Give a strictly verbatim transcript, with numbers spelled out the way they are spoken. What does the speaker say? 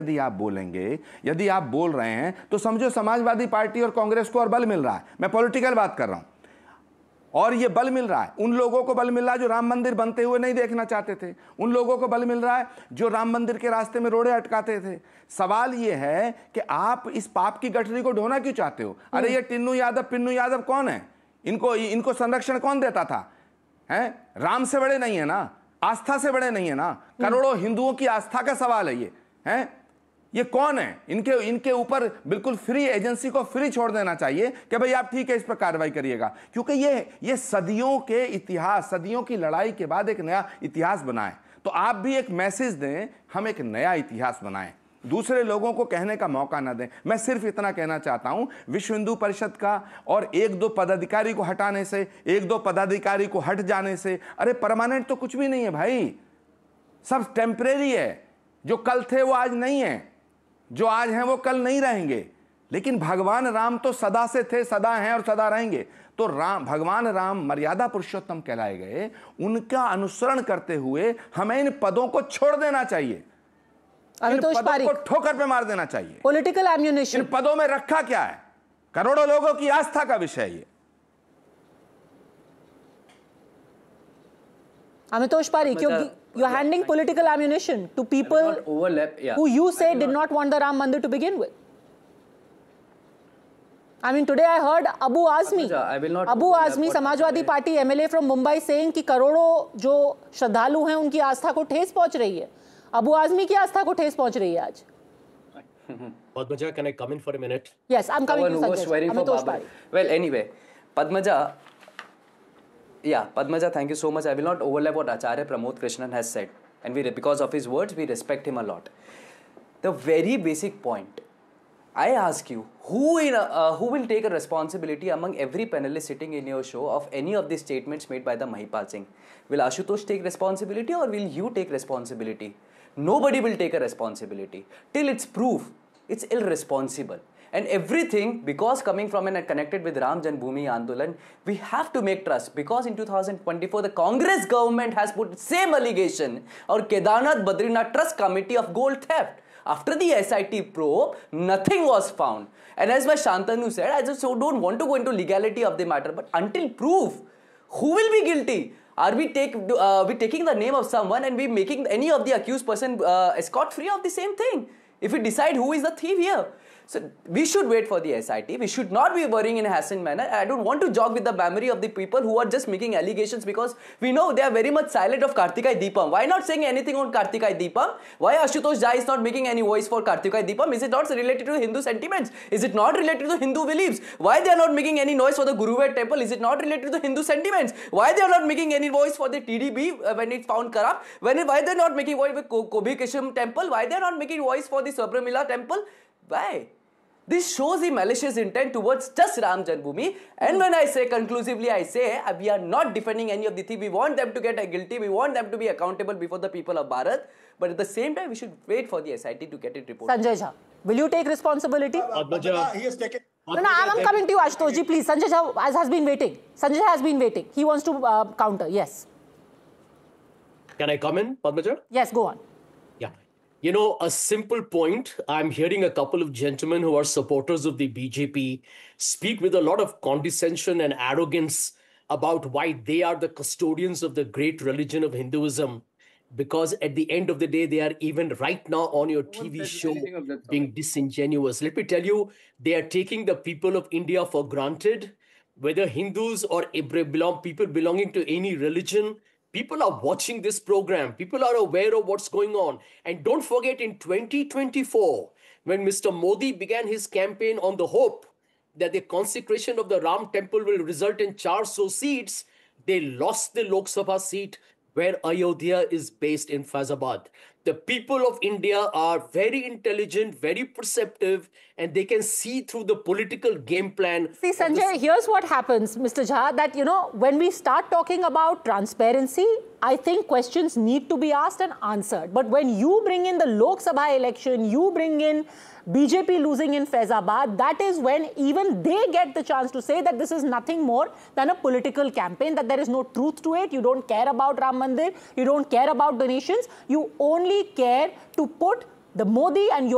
यदि आप बोलेंगे, यदि आप बोल रहे हैं तो समझो समाजवादी पार्टी और कांग्रेस को और बल मिल रहा है। मैं पॉलिटिकल बात कर रहा हूं, और ये बल मिल रहा है उन लोगों को, बल मिल रहा है जो राम मंदिर बनते हुए नहीं देखना चाहते थे, उन लोगों को बल मिल रहा है जो राम मंदिर के रास्ते में रोड़े अटकाते थे। सवाल ये है कि आप इस पाप की गठरी को ढोना क्यों चाहते हो? अरे ये टिन्नू यादव पिन्नू यादव कौन है? इनको इनको संरक्षण कौन देता था? हैं? राम से बड़े नहीं है ना, आस्था से बड़े नहीं है ना, करोड़ों हिंदुओं की आस्था का सवाल है ये। हैं? ये कौन है? इनके इनके ऊपर बिल्कुल फ्री, एजेंसी को फ्री छोड़ देना चाहिए कि भाई आप ठीक है इस पर कार्रवाई करिएगा, क्योंकि ये ये सदियों के इतिहास, सदियों की लड़ाई के बाद एक नया इतिहास बना है। तो आप भी एक मैसेज दें, हम एक नया इतिहास बनाएं, दूसरे लोगों को कहने का मौका ना दें। मैं सिर्फ इतना कहना चाहता हूं, विश्व हिंदू परिषद का और एक दो पदाधिकारी को हटाने से, एक दो पदाधिकारी को हट जाने से, अरे परमानेंट तो कुछ भी नहीं है भाई, सब टेम्परेरी है। जो कल थे वो आज नहीं है, जो आज हैं वो कल नहीं रहेंगे। लेकिन भगवान राम तो सदा से थे, सदा हैं और सदा रहेंगे। तो राम, भगवान राम मर्यादा पुरुषोत्तम कहलाए गए, उनका अनुसरण करते हुए हमें इन पदों को छोड़ देना चाहिए, इन पदों को ठोकर पे मार देना चाहिए। पॉलिटिकल एम्यूनिशन इन पदों में रखा क्या है? करोड़ों लोगों की आस्था का विषय ये। Amitosh Parikh, you're, you're handing political ammunition to people overlap, yeah. who you say did not want the Ram Mandir to begin with. I mean, today I heard Abu Azmi, I will not Abu Azmi, Samajwadi Party M L A from Mumbai, saying कि करोड़ों जो श्रद्धालु हैं उनकी आस्था को ठेस पहुंच रही है। अबू आजमी की आस्था को ठेस पहुंच रही है आज। Padmaja, can I come in for a minute? Yes, I'm coming to Sanjay. Amitosh Parikh. Well, anyway, Padmaja, yeah, Padmaja, thank you so much. I will not overlap what Acharya Pramod Krishnan has said, and we, because of his words, we respect him a lot. The very basic point, I ask you, who in a, uh, who will take a responsibility among every panelist sitting in your show of any of the statements made by the Mahipal Singh? Will Ashutosh take responsibility, or will you take responsibility? Nobody will take a responsibility. Till it's proof, it's irresponsible. And everything, because coming from and connected with Ram Janmabhoomi Andolan, we have to make trust, because in two thousand twenty-four, the Congress government has put same allegation or Kedarnath Badrinath Trust Committee of gold theft. After the S I T probe, nothing was found. And as my Shantanu said, I just don't want to go into legality of the matter, but until proof, who will be guilty? Are we take uh, we taking the name of someone and we making any of the accused person uh, escort free of the same thing? If we decide who is the thief here. So we should wait for the S I T. We should not be worrying in a hastened manner. I don't want to jog with the memory of the people who are just making allegations, because we know they are very much silent of Kartikai Deepam. Why not saying anything on Kartikai Deepam? Why Ashutosh Jha is not making any voice for Kartikai Deepam? Is it not related to Hindu sentiments? Is it not related to Hindu beliefs? Why they are not making any noise for the Guruvar temple? Is it not related to Hindu sentiments? Why they are not making any voice for the T D B uh, when it's found corrupt? When, why they are not making voice for Kobi Kisham temple? Why they are not making voice for the Sabrimala temple? Why? This shows the malicious intent towards just Ram Janmabhoomi. And when I say conclusively, I say uh, we are not defending any of the thieves. We want them to get uh, guilty. We want them to be accountable before the people of Bharat. But at the same time, we should wait for the S I T to get it reported. Sanjay Jha, will you take responsibility? Padmaja, he has taken. No, no, I'm coming to you, Ashutosh ji, please. Sanjay Jha has, has been waiting. Sanjay Jha has been waiting. He wants to uh, counter. Yes. Can I come in, Padmaja? Yes, go on. Yeah. You know, a simple point. I'm hearing a couple of gentlemen who are supporters of the B J P speak with a lot of condescension and arrogance about why they are the custodians of the great religion of Hinduism. Because at the end of the day, they are even right now on your T V show being disingenuous. Let me tell you, they are taking the people of India for granted. Whether Hindus or belong, people belonging to any religion, people are watching this program. People are aware of what's going on. And don't forget, in twenty twenty-four, when Mister Modi began his campaign on the hope that the consecration of the Ram temple will result in four hundred seats, they lost the Lok Sabha seat where Ayodhya is based in Faizabad. The people of India are very intelligent, very perceptive, and they can see through the political game plan. See, Sanjay, here's what happens, Mister Jha, that, you know, when we start talking about transparency, I think questions need to be asked and answered. But when you bring in the Lok Sabha election, you bring in B J P losing in Faizabad, that is when even they get the chance to say that this is nothing more than a political campaign, that there is no truth to it. You don't care about Ram Mandir, you don't care about donations, you only care to put the Modi and